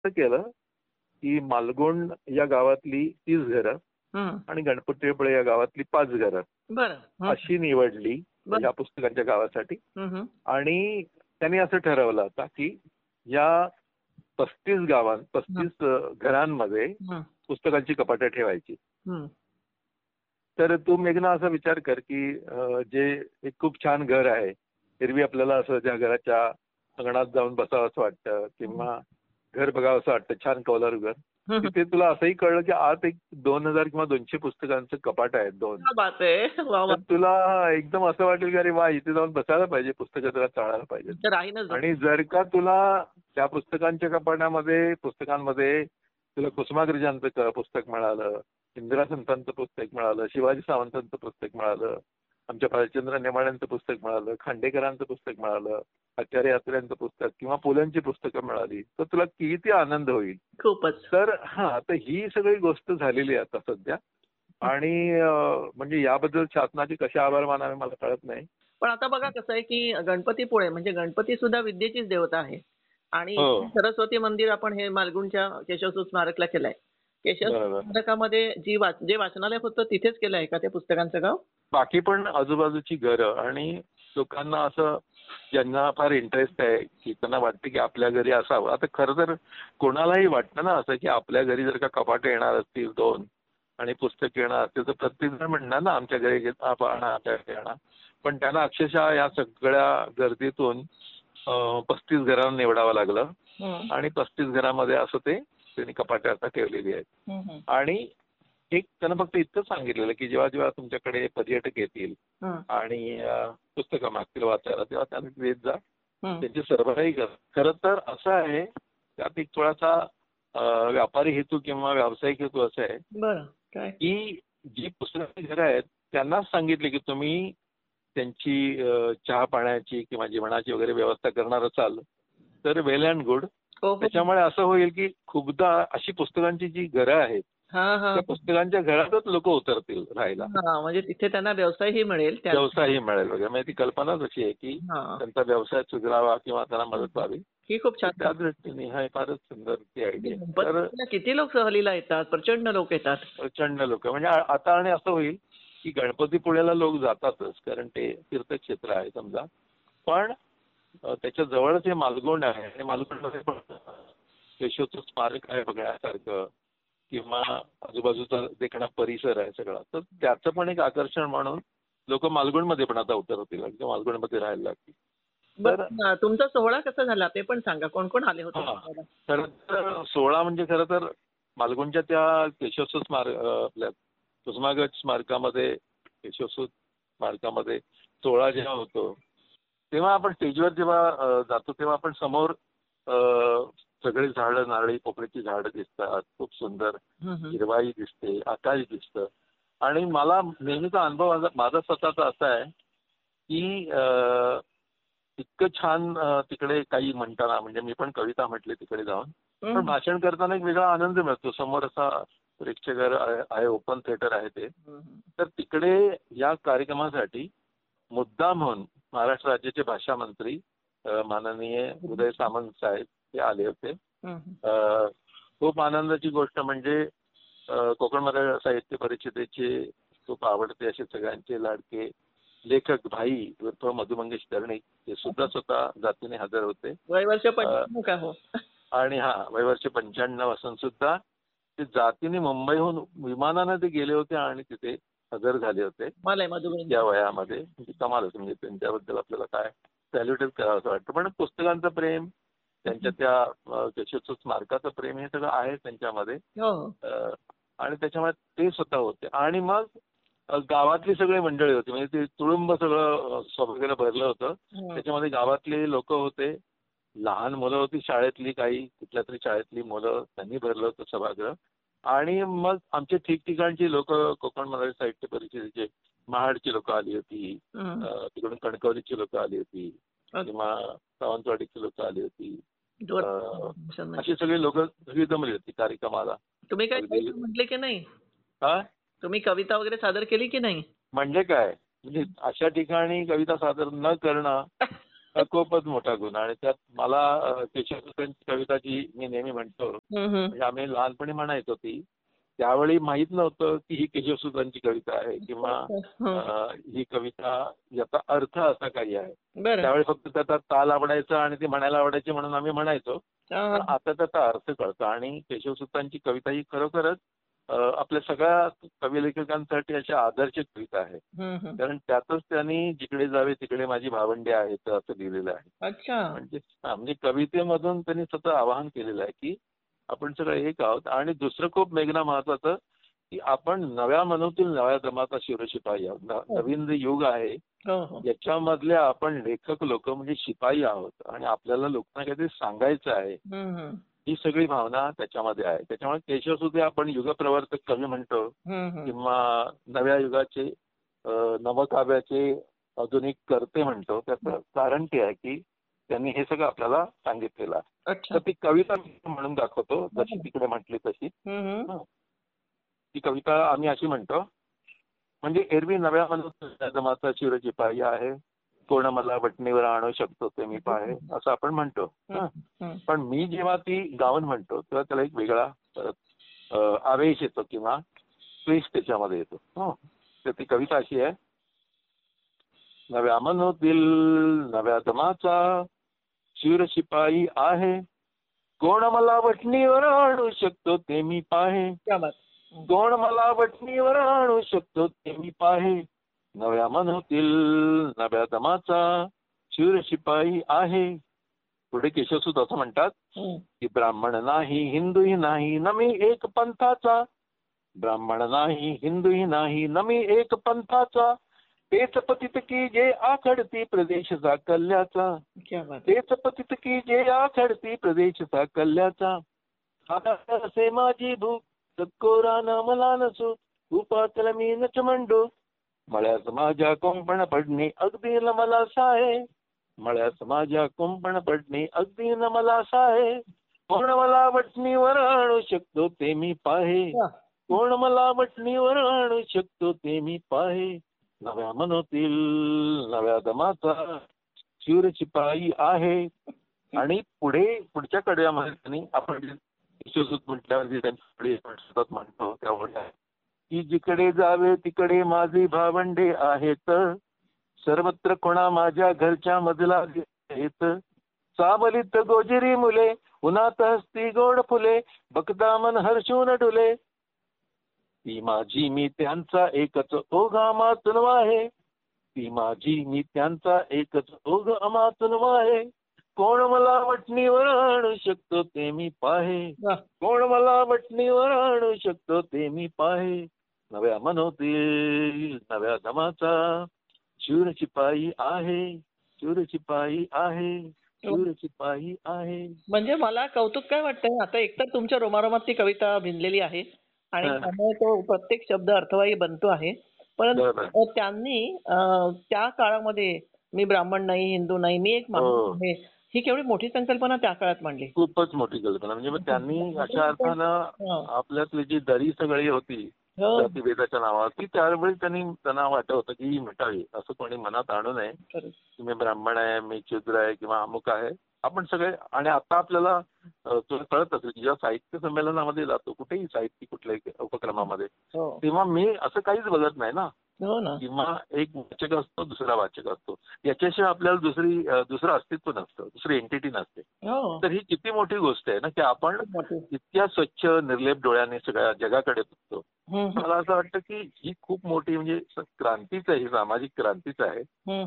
केलं की मालगुंड या गावातली 30 घरं हं. आणि गणपतीपुळे या गावातली 5 घरं बरं. हं. अशी निवडली बरं. या पुस्तकांच्या गावासाठी. हं, हं. आणि त्यांनी असं ठरवलं आता की या 35 घरांमध्ये हं. पुस्तकांची कपाटं ठेवायची. हं. तर तू मेघना असा विचार कर की जे एक खूप छान घर आहे, एरवी आपल्याला असं ज्या घराच्या अंगणात जाऊन बसावं असं वाटतं किंवा घर बघावं असं वाटतं, छान कौलारू घर. हं, हं. तिथे तुला असंही कळलं की आत एक 2000 किंवा 200 पुस्तकांचं कपाट आहेत 2. क्या बात आहे! वाह, तर वाह! तुला एकदम असं वाटेल की अरे वा, इथे जाऊन बसायला पाहिजे, पुस्तकं जरा चाळायला पाहिजे. तर राहीनच. आणि जर का तुला त्या पुस्तकांच्या पुस्तकांमध्ये तुला कुसुमाग्रजांचं पुस्तक मिळालं, इंदिरा संतांचं पुस्तक मिळालं, शिवाजी सावंतांचं पुस्तक मिळालं, आमच्या भालचंद्र नेमाड्यांचं पुस्तक मिळालं, खांडेकरांचं पुस्तक मिळालं, आचार्य अत्र्यांचं पुस्तक किंवा पुलंची पुस्तकं मिळाली, तर तुला किती आनंद होईल. खूपच. तर तर ही सगळी गोष्ट झालेली आहे आता सध्या. आणि म्हणजे याबद्दल शासनाचे कसे आभार मानावे मला कळत नाही. पण आता बघा कसं आहे, की गणपतीपुळे म्हणजे गणपती सुद्धा विद्येचीच देवता आहे. आणि हो, सरस्वती मंदिर आपण हे मालगुणच्या केशवसुत स्मारकला केलंय. केशवसुत बरोबर. स्मारकामध्ये जे वाचनालय होतं तिथेच केलंय का ते पुस्तकांचं गाव? बाकी पण आजूबाजूची घरं आणि लोकांना असं ज्यांना फार इंटरेस्ट आहे की त्यांना वाटतं की आपल्या घरी असावं. आता खरं तर कोणालाही वाटतं ना असं की आपल्या घरी जर का कपाटं येणार असतील 2 आणि पुस्तक येणार असतील तर प्रत्येकजण म्हणणार ना आमच्या घरी आणा, आमच्या घरी आणा. पण त्यांना अक्षरशः या सगळ्या गर्दीतून 35 घरांना निवडावं लागलं हं. आणि 35 घरामध्ये असं त्यांनी कपाटं आता ठेवलेली आहेत. हं, हं. आणि एक त्यांना फक्त इतकंच सांगितलेलं की जेव्हा जेव्हा तुमच्याकडे पर्यटक येतील हं. आणि पुस्तकं मागतील वाचायला तेव्हा त्यांना देत जा, हं. त्यांची सरबराही करा. खरं तर असं आहे त्यात एक थोडासा व्यापारी हेतू किंवा व्यावसायिक हेतू असा आहे बरं. काय? की जी पुस्तकाची घरं आहेत त्यांनाच सांगितले की तुम्ही त्यांची चहा पाण्याची किंवा जेवणाची वगैरे व्यवस्था करणार असाल तर वेल अँड गुड. हो, हो. त्याच्यामुळे असं होईल की खूपदा अशी पुस्तकांची जी घरं आहेत हां, हां. त्या पुस्तकांच्या घरातच लोक उतरतील राहायला. हां, म्हणजे तिथे त्यांना व्यवसायही मिळेल त्या. व्यवसायही मिळेल वगैरे. म्हणजे ती कल्पनाच अशी आहे की हां. त्यांचा व्यवसाय सुधारावा किंवा त्यांना मदत व्हावी. ही खूप तर छान. त्या दृष्टीने हा फारच सुंदर ती आयडिया आहे. तर गणपतीला किती लोक सहलीला येतात, प्रचंड लोक येतात. प्रचंड लोक म्हणजे आता आणि असं होईल की गणपतीपुळ्याला लोक जातातच कारण ते तीर्थक्षेत्र आहे समजा. पण त्याच्या जवळच हे मालगुंड आहे आणि मालगुंडमध्ये पण केशवचं स्मारक आहे बघण्यासारखं किंवा आजूबाजूचा देखणा परिसर आहे सगळा. तर त्याचं पण एक आकर्षण म्हणून लोक मालगुंडमध्ये पण आता उतरतील किंवा मालगुंडमध्ये राहायला लागतील. तर बरं, तुमचा सोहळा कसा झाला ते पण सांगा. कोण कोण आले होते हा सोहळ्याला? खरं तर सोहळा म्हणजे खरं तर मालगुंडच्या त्या केशवसूत स्मारक आपल्या कुसुमाग्रज स्मारकामध्ये केशवसूत स्मारकामध्ये सोहळा जेव्हा होतो तेव्हा आपण स्टेजवर जेव्हा जातो तेव्हा आपण समोर अ, सगळी झाडं नारळी पोकळीची झाडं दिसतात खूप सुंदर हं, हं. हिरवाई दिसते आकाश दिसतं. आणि मला नेहमीचा अनुभव माझा स्वतःचा असा आहे की इतकं छान तिकडे काही म्हणताना म्हणजे मी पण कविता म्हटली तिकडे जाऊन. पण हं, भाषण करताना एक वेगळा आनंद मिळतो. समोर असा प्रेक्षागार आहे ओपन थिएटर आहे ते. हं, हं. तर तिकडे या कार्यक्रमासाठी मुद्दाम म्हणून महाराष्ट्र राज्याचे भाषा मंत्री माननीय उदय सामंत साहेब हे आले होते. हं, हं. खूप आनंदाची गोष्ट म्हणजे कोकण मराठी साहित्य परिषदेचे खूप आवडते असे सगळ्यांचे लाडके लेखक भाई उर्फ मधु मंगेश कर्णिक हे सुद्धा स्वतः जातीने हजर होते. वय वर्ष 95 का हो? आणि वय वर्ष 95 असून सुद्धा ते जातीने मुंबईहून विमानाने ते गेले होते आणि तिथे हजर झाले होते. मला मधुबन. या वयामध्ये म्हणजे कमाल होती. म्हणजे त्यांच्याबद्दल आपल्याला काय सॅल्युटच करावं असं वाटतं. पण पुस्तकांचं प्रेम त्यांच्या त्या केशवसूत स्मारकाचं प्रेम हे सगळं आहे त्यांच्यामध्ये. हो, हो. आणि त्याच्यामुळे ते स्वतः होते आणि मग गावातली सगळी मंडळी होती म्हणजे ते तुडुंब सगळं सभागृह भरलं होतं. हं. त्याच्यामध्ये गावातले लोक होते, लहान मुलं होती शाळेतली काही कुठल्या तरी शाळेतली मुलं त्यांनी भरलं होतं सभागृह. आणि मग आमचे ठिकठिकाणची लोक कोकण मराठी साहित्य परिषदेचे महाडची लोक आली होती, हं. तिकडून कणकवलीची लोक आली होती अ, किंवा सावंतवाडीची लोक आली होती. दोन. अशी सगळी लोक सगळी जमली होती कार्यक्रमाला. तुम्ही काय अगदी कविता म्हटली की नाही? हा तुम्ही कविता वगैरे सादर केली की नाही? म्हणजे काय म्हणजे अशा ठिकाणी कविता सादर न करणं खूपच मोठा गुण. आणि त्यात मला केशवसुतांची कविता जी मी नेहमी म्हणतो, म्हणजे आम्ही लहानपणी म्हणायचो ती, त्यावेळी माहित नव्हतं की ही केशवसुतांची कविता आहे किंवा ही कविता, याचा अर्थ असा काही आहे. बरं. त्यावेळी फक्त त्याचा ताल आवडायचा आणि ती म्हणायला आवडायची म्हणून आम्ही म्हणायचो. पण आता त्याचा अर्थ कळतो. आणि केशवसुतांची कविता ही खरोखरच आपल्या सगळ्या कवी लेखकांसाठी अशी आदर्श कविता आहे. कारण त्यातच त्यांनी जिकडे जावे तिकडे माझी भावंडे आहेत असं लिहिलेलं आहे. अच्छा. म्हणजे कवितेमधून त्यांनी स्वतः आवाहन केलेलं आहे की आपण सगळे एक आहोत. आणि दुसरं खूप मेघना महत्वाचं, की आपण नव्या मनूतील नव्या दमाचा शिवशिपाई आहोत. नवीन जे युग आहे याच्यामधले आपण लेखक लोक म्हणजे शिपाई आहोत आणि आपल्याला लोकांना काहीतरी सांगायचं आहे. ही सगळी भावना त्याच्यामध्ये आहे. त्याच्यामुळे केशवसुत आपण युगप्रवर्तक कवी म्हणतो किंवा नव्या युगाचे नवकाव्याचे आधुनिक करते म्हणतो. त्याचं कारण ते आहे की त्यांनी हे सगळं आपल्याला सांगितलेलं आहे. तर ती कविता म्हणून दाखवतो जशी तिकडे म्हटली तशी. ती कविता आम्ही अशी म्हणतो, म्हणजे एरवी नव्या मनोदमाचा शिवशिपाई आहे, कोण मला वटणीवर आणू शकतो ते मी पाहे, असं आपण म्हणतो. पण मी जेव्हा ती गाऊन म्हणतो तेव्हा त्याला एक वेगळा आवेश येतो किंवा ट्विस्ट त्याच्यामध्ये येतो. तर ती कविता अशी आहे, नव्या मनोतील नव्या दमाचा शिवशिपाई आहे, कोण मला वटणीवर आणू शकतो ते मी पाहे, कोण मला वटणीवर आणू शकतो ते मी पाहे, नव्या मनोतील नव्या दमाचा शिवशिपाई आहे. पुढे केशवसुत असं म्हणतात की ब्राह्मण नाही हिंदूही नाही न मी एक पंथाचा, ब्राह्मण नाही हिंदूही नाही न मी एक पंथाचा, तेच पतित की जे आखडती प्रदेश कल्याचा, तेच पतित की जे आखडती प्रदेश कल्याचा, असे माझी भूक सत्कोरा न मला नसो, उपातल मी नच मंडो, मळ्यास माझ्या कोंपण पडणे अगदी न मला साहे, मळ्यास माझ्या कोंपण पडणे अगदी न मला साहे, कोण मला वटणीवर आणू शकतो ते मी पाहे, कोण मला वटणीवर आणू शकतो ते मी पाहे, नव्या मनोतील नव्या दमाचा शिवशिपाई आहे. आणि पुढच्या कडव्यामध्ये त्यांनी आपण केशवसुत म्हटल्यावर त्यांनी सतत म्हणतो त्यामुळे की जिकडे जावे तिकडे माझी भावंडे आहेत, सर्वत्र कोणा माझ्या घरच्या मजला आहेत, सावलीत गोजिरी मुले उन्हात हसती गोड फुले, बघता मन हर्षून डुले, ती माझी मी त्यांचा एकच ओघ अमातून वाहे, ती माझी मी त्यांचा एकच ओघ अमातून वाहे, कोण मला वटणीवर आणू शकतो ते मी पाहे, कोण मला वटणीवर आणू शकतो ते मी पाहे, नव्या मनोतील नव्या दमाचा शिवशिपाई आहे, शिवशिपाई आहे, शिवशिपाई आहे. म्हणजे मला कौतुक काय वाटतंय, आता एकतर तुमच्या रोमारोमात ती कविता भिनलेली आहे आणि त्यामुळे तो प्रत्येक शब्द अर्थवाही बनतो आहे. पण त्यांनी त्या काळामध्ये मी ब्राह्मण नाही हिंदू नाही मी एक माणूस आहे, ही केवढी मोठी संकल्पना त्या काळात मांडली. खूपच मोठी कल्पना. म्हणजे मग त्यांनी अशा अर्थानं आपल्यातली जी दरी सगळी होती जातीभेदाच्या नावावर, ती त्यावेळी त्यांना वाटत होतं की मिटावी, असं कोणी मनात आणू नये. तुम्ही ब्राह्मण आहे मी शूद्र आहे किंवा अमुक आहे, आपण सगळे. आणि आता आपल्याला तुला कळत असेल की जेव्हा साहित्य संमेलनामध्ये जातो कुठेही साहित्यिक कुठल्याही उपक्रमामध्ये, तेव्हा मी असं काहीच बघत नाही ना, किंवा एक वाचक असतो दुसरा वाचक असतो, याच्याशिवाय आपल्याला दुसरं अस्तित्व नसतं, दुसरी एंटिटी नसते. तर ही किती मोठी गोष्ट आहे ना की आपण इतक्या स्वच्छ निर्लेप डोळ्याने सगळ्या जगाकडे बघतो. मला असं वाटतं की ही खूप मोठी म्हणजे क्रांतीच आहे, ही सामाजिक क्रांतीच आहे.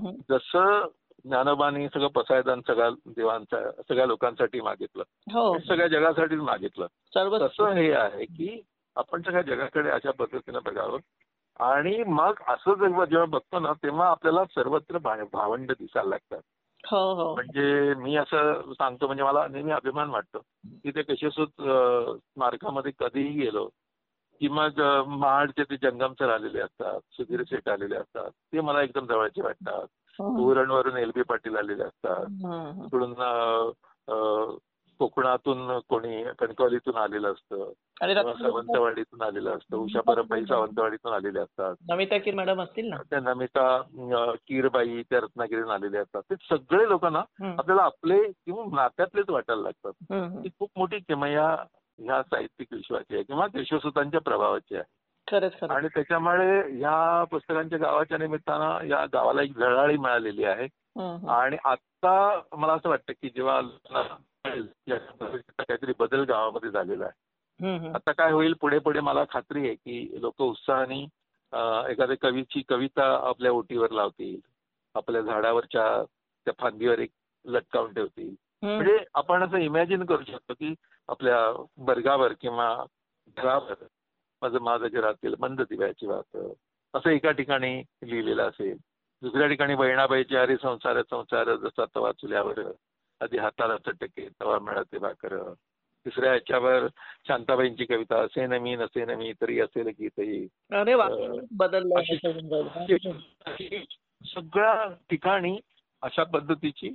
जसं ज्ञानोबांनी सगळं पसायदान सगळ्या देवांचा सगळ्या लोकांसाठी मागितलं, सगळ्या जगासाठीच मागितलं, तसं हे आहे की आपण सगळ्या जगाकडे अशा पद्धतीनं बघावं. आणि मग असं जेव्हा बघतो ना तेव्हा आपल्याला सर्वत्र भावंड दिसायला लागतात. म्हणजे मी असं सांगतो, म्हणजे मला नेहमी अभिमान वाटतो की ते केशवसुत स्मारकामध्ये कधीही गेलो की मग महाडचे ते जंगम सर आलेले असतात, सुधीर शेठ आलेले असतात, ते मला एकदम जवळचे वाटतात. उरणवरून LB पाटील आलेले असतात, तिकडून कोकणातून कोणी कणकवलीतून आलेलं असतं आणि किंवा सावंतवाडीतून आलेलं असतं. उषा परबाई सावंतवाडीतून आलेले असतात. नमिता कीर मॅडम असतील ना? त्या नमिता कीरबाई त्या रत्नागिरीतून आलेले असतात. ते सगळे लोक ना आपल्याला आपले किंवा नात्यातलेच वाटायला लागतात. ही खूप मोठी किमया ह्या साहित्यिक विश्वाची आहे किंवा केशवसुतांच्या प्रभावाची आहे. खरंच खरं. आणि त्याच्यामुळे ह्या पुस्तकांच्या गावाच्या निमित्तानं या गावाला एक झळाळी मिळालेली आहे. आणि आता मला असं वाटतं की जेव्हा काहीतरी बदल गावामध्ये झालेला आहे. आता काय होईल पुढे पुढे मला खात्री आहे की लोक उत्साहाने एखाद्या कवीची कविता आपल्या ओटीवर लावतील, आपल्या झाडावरच्या त्या फांदीवर एक लटकावून ठेवतील. म्हणजे आपण असं इमॅजिन करू शकतो की आपल्या बर्गावर किंवा घरावर माझं घरातील मंद दिव्याची वात असं एका ठिकाणी लिहिलेलं असेल. दुसऱ्या ठिकाणी बहिणाबाईची हरी संसार संसार जसा तवा चुल्यावर आधी हाताला चटके तवा मिळते भाकर. तिसऱ्या ह्याच्यावर शांताबाईंची कविता असे नमी नसे नमी तरी असेल गीतही. अरे वा, बदललं. सगळ्या ठिकाणी अशा पद्धतीची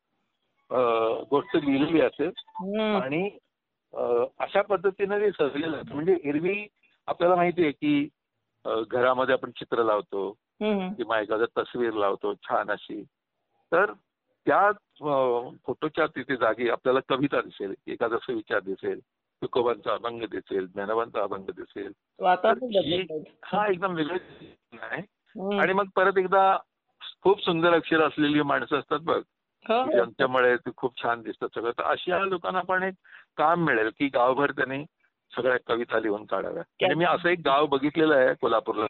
गोष्ट लिहिलेली असेल आणि अशा पद्धतीने ते सजलेलं असतं. म्हणजे एरवी आपल्याला माहिती आहे की घरामध्ये आपण चित्र लावतो किंवा एखादं तस्वीर लावतो छान अशी, तर त्या फोटोच्या तिथे जागी आपल्याला कविता दिसेल, एखादा विचार दिसेल, तुकोबांचा अभंग दिसेल, ज्ञानोबांचा अभंग दिसेल. हा एकदम वेगळं आहे. आणि मग परत एकदा खूप सुंदर अक्षर असलेली माणसं असतात बघ, ज्यांच्यामुळे ते खूप छान दिसतात सगळं. तर अशा लोकांना पण एक काम मिळेल की गावभर त्यांनी सगळ्या कविता लिहून काढाव्या. आणि मी असं एक गाव बघितलेलं आहे कोल्हापूरला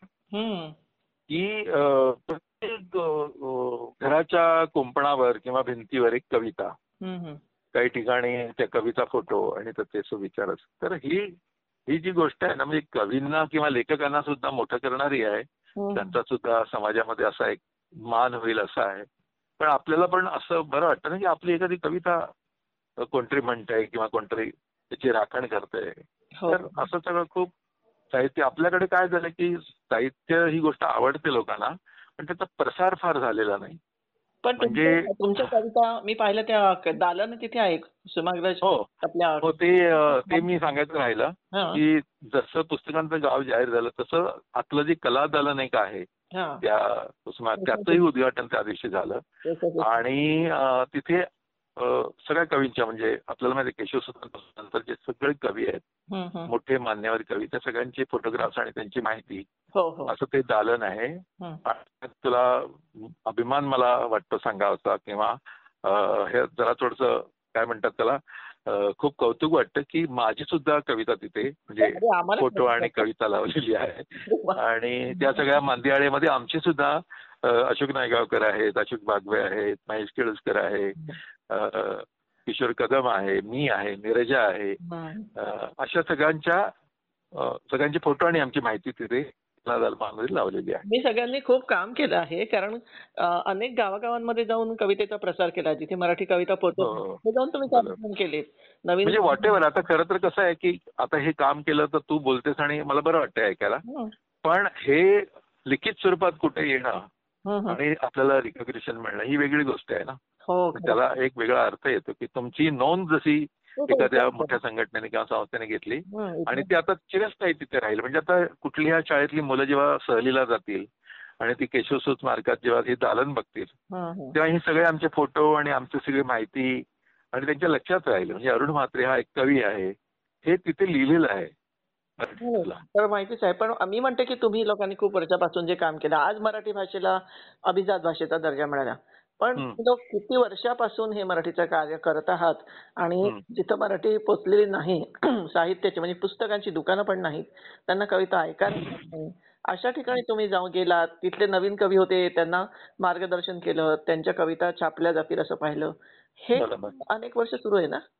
की प्रत्येक घराच्या कुंपणावर किंवा भिंतीवर एक कविता, काही ठिकाणी त्या कविता फोटो आणि त्याचे सुविचार असतात. तर ही जी गोष्ट आहे ना, म्हणजे कवींना किंवा लेखकांना सुद्धा मोठं करणारी आहे. त्यांचा सुद्धा समाजामध्ये असा एक मान होईल असा आहे. पण आपल्याला पण असं बरं वाटतं ना की आपली एखादी कविता कोणतरी म्हणतंय किंवा कोणतरी त्याची राखण करतंय. तर असं सगळं खूप साहित्य आपल्याकडे काय झालं की साहित्य ही गोष्ट आवडते लोकांना, पण त्याचा प्रसार फार झालेला नाही. पण म्हणजे तुमच्या कविता मी पाहिलं त्या दालन तिथे आहे कुसुमाग्रज आपल्या. हो, ते मी सांगायचं राहिलं की जसं पुस्तकांचं गाव जाहीर झालं तसं आतलं जे कला दालन एक आहे त्या त्याचंही उद्घाटन त्या दिवशी झालं. आणि तिथे सगळ्या कवींच्या म्हणजे आपल्याला माहिती केशवसुतांनंतर जे सगळे कवी आहेत मोठे मान्यवर कवी, त्या सगळ्यांचे फोटोग्राफ्स आणि त्यांची माहिती असं ते दालन आहे. तुला अभिमान मला वाटतं सांगावचा किंवा हे जरा थोडंसं काय म्हणतात त्याला खूप कौतुक वाटतं की माझी सुद्धा कविता तिथे म्हणजे फोटो आणि कविता लावलेली आहे. आणि त्या सगळ्या मांदियाळेमध्ये आमची सुद्धा अशोक नायगावकर आहेत, अशोक बागवे आहेत, महेश केळुसकर आहे, किशोर कदम आहे, मी आहे, नीरजा आहे. अशा सगळ्यांचे फोटो आणि आमची माहिती तिथे लावलेली आहे. मी सगळ्यांनी खूप काम केलं आहे, कारण अनेक गावागावांमध्ये जाऊन कवितेचा प्रसार केला. जिथे मराठी कविता पोहोचत जाऊन तुम्ही कार्यक्रम केले. नवीन म्हणजे व्हॉटेवर. आता खरं तर कसं आहे की आता हे काम केलं तर तू बोलतेस आणि मला बरं वाटतं ऐकायला, पण हे लिखित स्वरूपात कुठे येणं आणि आपल्याला रिकॉग्निशन मिळणं ही वेगळी गोष्ट आहे ना. त्याला एक वेगळा अर्थ येतो की तुमची नोंद जशी एखाद्या मोठ्या संघटनेने किंवा संस्थेने घेतली आणि ती आता चिरस्थायी तिथे राहील. म्हणजे आता कुठल्या शाळेतली मुलं जेव्हा सहलीला जातील आणि ती केशवसूत स्मारकात जेव्हा हे दालन बघतील तेव्हा ही सगळे आमचे फोटो आणि आमची सगळी माहिती आणि त्यांच्या लक्षात राहील. म्हणजे अरुण म्हात्रे हा एक कवी आहे हे तिथे लिहिलेलं आहे. तर माहितीच आहे. पण मी म्हणते की तुम्ही लोकांनी खूप वर्षापासून जे काम केलं, आज मराठी भाषेला अभिजात भाषेचा दर्जा मिळाला. पण किती वर्षापासून हे मराठीचं कार्य करत आहात आणि जिथं मराठी पोचलेली नाही साहित्याची म्हणजे पुस्तकांची दुकानं पण नाहीत, त्यांना कविता ऐकायला नाही, अशा ठिकाणी तुम्ही जाऊन गेलात, तिथले नवीन कवी होते त्यांना मार्गदर्शन केलं, त्यांच्या कविता छापल्या जातील असं पाहिलं. हे अनेक वर्ष सुरू आहे ना.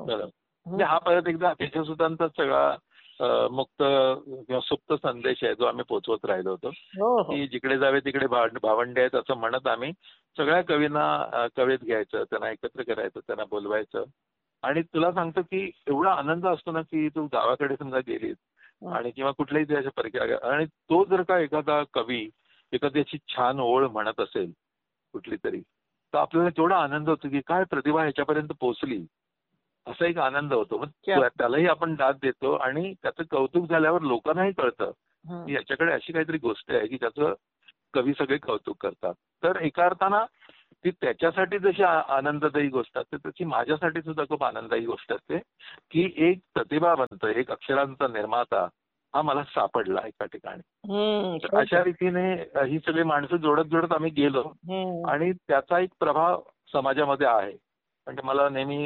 हा परत एकदा केशवसुतांचा सगळा मुक्त किंवा सुप्त संदेश आहे जो आम्ही पोचवत राहिलो होतो की जिकडे जावे तिकडे भावंडे आहेत असं म्हणत आम्ही सगळ्या कवींना कवेत घ्यायचं, त्यांना एकत्र करायचं, त्यांना बोलवायचं. आणि तुला सांगतो की एवढा आनंद असतो ना की तू गावाकडे समजा गेलीस आणि किंवा कुठल्याही त्याच्या परीक्षा आणि तो जर का एखादा कवी एखाद्याची छान ओळ म्हणत असेल कुठली तरी, तर आपल्याला तेवढा आनंद होतो की काय प्रतिभा ह्याच्यापर्यंत पोहोचली. असा एक आनंद होतो. मग क्या त्यालाही आपण दाद देतो आणि त्याचं कौतुक झाल्यावर लोकांनाही कळतं हं. की याच्याकडे अशी काहीतरी गोष्ट आहे की त्याचं कवी सगळे कौतुक करतात. तर एका अर्थानं ती त्याच्यासाठी जशी आनंददायी गोष्ट असते तशी माझ्यासाठी सुद्धा खूप आनंददायी गोष्ट असते की एक प्रतिभावंत, एक अक्षरांचा निर्माता हा मला सापडला एका ठिकाणी. हं. तर अशा रीतीने ही सगळी माणसं जोडत जोडत आम्ही गेलो हं. आणि त्याचा एक प्रभाव समाजामध्ये आहे. म्हणजे मला नेहमी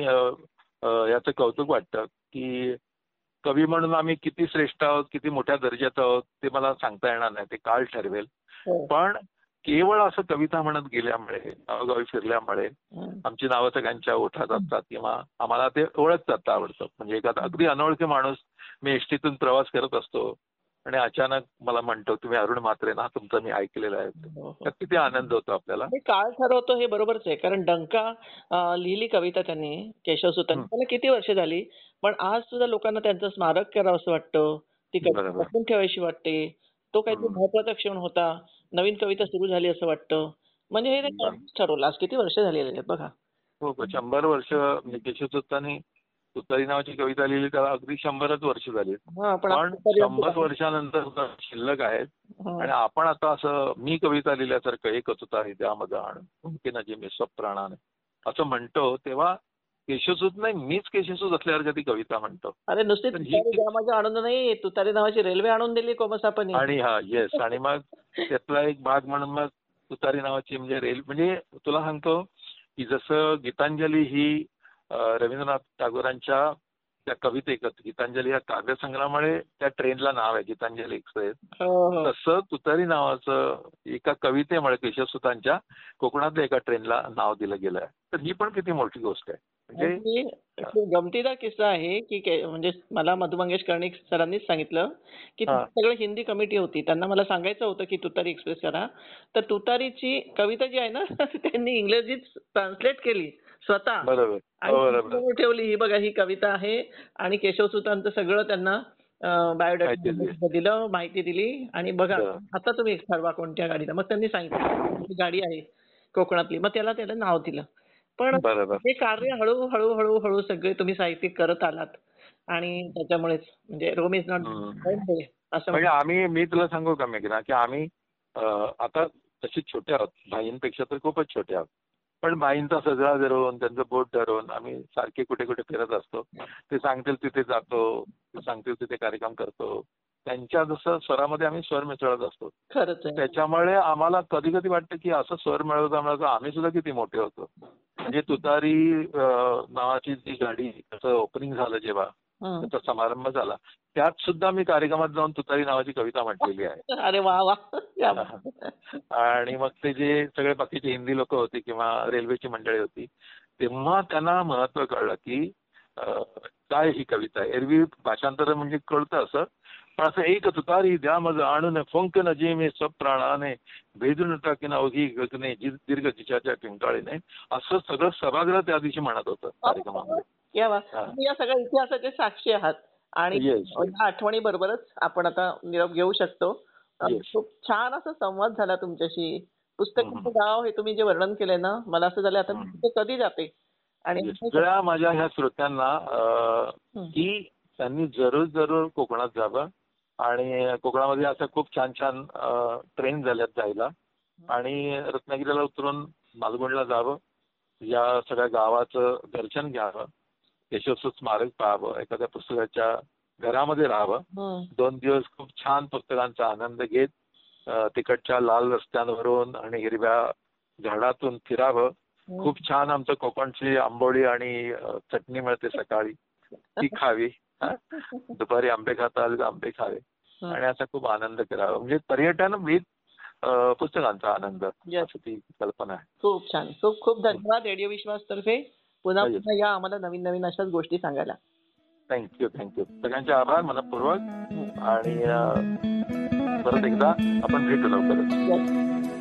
याचं कौतुक वाटतं की कवी म्हणून आम्ही किती श्रेष्ठ आहोत, किती मोठ्या दर्जाचं आहोत ते मला सांगता येणार नाही. ते काळ ठरवेल. हो. पण केवळ असं कविता म्हणत गेल्यामुळे, गावोगावी फिरल्यामुळे हं. आमची नावं सगळ्यांच्या ओठात असतात किंवा आम्हाला ते ओळखतात आवडतं. म्हणजे एखादा अगदी अनोळखी माणूस मी एसटीतून प्रवास करत असतो आणि अचानक मला म्हणतो, तुम्ही अरुण म्हात्रे ना, तुमचं मी ऐकलेलं आहे. हो, हो. तर किती आनंद होतो आपल्याला. हे काळ ठरवतो हे बरोबरच आहे. कारण डंका लिहिली कविता त्यांनी केशवसुतांनी. हं, त्याला किती वर्ष झाली. पण आज सुद्धा लोकांना त्यांचं स्मारक करावंसं वाटतं. ती कविता बरोबर. जपून ठेवावीशी वाटते. तो काहीतरी हं, महत्वाचा क्षण होता. नवीन कविता सुरू झाली असं वाटतं. म्हणजे हे बरं. त्यांनीच ठरवलं. आज किती वर्ष झालेली आहेत बघा. हो, 100 वर्ष म्हणजे केशवदत्तांनी तुतारी नावाची कविता लिहिली त्याला अगदी 100च वर्ष झाली. हां, पण पण आता 100 वर्षानंतर सुद्धा शिल्लक आहेत हां. आणि आपण आता असं मी कविता लिहिल्यासारखं एकच तुतारी द्या मज आण मुमके नजे मी स्वप्राणाने असं म्हणतो तेव्हा केशवसूत नाही मीच केशवसूत असल्यावर ती कविता म्हणतो. अरे नुसती तर ही तुतारी माझा आनंद नाही. तुतारी नावाची रेल्वे आणून दिली कोमसापनी. आणि हा येस आणि मग त्यातला एक भाग म्हणून मग तुतारी नावाची म्हणजे म्हणजे तुला सांगतो की जसं गीतांजली ही रवींद्रनाथ टागोरांच्या त्या कवितेत गीतांजली या काव्यसंग्रहामुळे त्या ट्रेनला नाव आहे गीतांजली एक्सप्रेस. हो, हो. तसं तुतारी नावाचं एका कवितेमुळे केशवसुतांच्या कोकणातल्या एका ट्रेनला नाव दिलं गेलं आहे. तर ही पण किती मोठी गोष्ट आहे. म्हणजे आणि खूप गमतीदार किस्सा आहे की म्हणजे मला मधु मंगेश कर्णिक सरांनीच सांगितलं की हा सगळं हिंदी कमिटी होती. त्यांना मला सांगायचं होतं की तुतारी एक्सप्रेस करा. तर तुतारीची कविता जी आहे ना त्यांनी इंग्रजीत ट्रान्सलेट केली स्वतः बरोबर. आणि हो, बरोबर. समोर ठेवली. ही बघा ही कविता आहे आणि केशवसुतांचं सगळं त्यांना माहिती आहे. बायोडाटा दिलं, माहिती दिली आणि बघा बरं. आता तुम्ही ठरवा कोणत्या गाडीला. मग त्यांनी सांगितलं ही गाडी आहे कोकणातली. मग त्याला नाव दिलं. पण बरोबर. हे कार्य हळू सगळे तुम्ही साहित्यिक करत आलात आणि त्याच्यामुळेच म्हणजे रोम इज नॉट हम्म. असं म्हणजे मी तुला सांगू का मेघना की आम्ही आता तशी छोटे आहोत भाईंपेक्षा तर खूपच छोटे आहोत. पण भाईंचा सजरा धरून त्यांचं बोट धरून आम्ही सारखे कुठे कुठे फिरत असतो. ते सांगतील तिथे जातो, ते सांगतील तिथे कार्यक्रम करतो. त्यांच्या जसं स्वरामध्ये आम्ही स्वर मिसळत असतो. खरंच आहे. त्याच्यामुळे आम्हाला कधी कधी वाटतं की असं स्वर मिळवता आम्ही सुद्धा किती मोठे होतो. म्हणजे तुतारी नावाची जी गाडी त्याचं ओपनिंग झालं जेव्हा हं. त्याचा समारंभ झाला त्यात सुद्धा मी कार्यक्रमात जाऊन तुतारी नावाची कविता म्हटलेली आहे. अरे वा वा क्या बात है. आणि मग ते जे सगळे बाकीचे हिंदी लोक होती किंवा रेल्वेची मंडळी होती तेव्हा त्यांना महत्व कळलं की काय ही कविता आहे. एरवी भाषांतर म्हणजे कळतं असं पण असं एक तुतारी द्या मज आणून फोंक न जे मी स्वप्राणाने भेदून टाकीन अवघी गगने दीर्घ जिच्याच्या किंकाळीने असं सगळं सभागृह त्या दिवशी म्हणत होतं कार्यक्रमामध्ये. क्या बात. हा. तुम्ही या सगळ्या इतिहासाचे साक्षी आहात आणि येस या आठवणी बरोबरच आपण आता निरोप घेऊ शकतो. येस. खूप छान असा संवाद झाला तुमच्याशी. पुस्तकाचं गाव हे तुम्ही जे वर्णन केलंय ना मला असं झालं आता मी तिथे कधी जाते आणि सगळ्या माझ्या ह्या श्रोत्यांना हं. की त्यांनी जरूर कोकणात जावं आणि कोकणामध्ये असं खूप छान छान ट्रेन झाल्यात जायला आणि रत्नागिरीला उतरून मालवणला जावं. या सगळ्या गावाचं दर्शन घ्यावं. केशवसूत स्मारक पाहावं. एखाद्या पुस्तकाच्या घरामध्ये राहावं. हं. 2 दिवस खूप छान पुस्तकांचा आनंद घेत तिकडच्या लाल रस्त्यांवरून आणि हिरव्या झाडातून फिरावं. खूप छान आमचं कोकणची आंबोळी आणि चटणी मिळते सकाळी ती खावी. दुपारी आंबे खाता आले तर आंबे खावे आणि असा खूप आनंद करावा. म्हणजे पर्यटन विथ पुस्तकांचा आनंद असं ती कल्पना आहे. खूप छान. खूप धन्यवाद रेडिओ विश्वास तर्फे. पुन्हा या आम्हाला नवीन अशाच गोष्टी सांगायला. थँक्यू. सगळ्यांचे आभार मनपूर्वक आणि परत एकदा आपण भेटू लवकरच.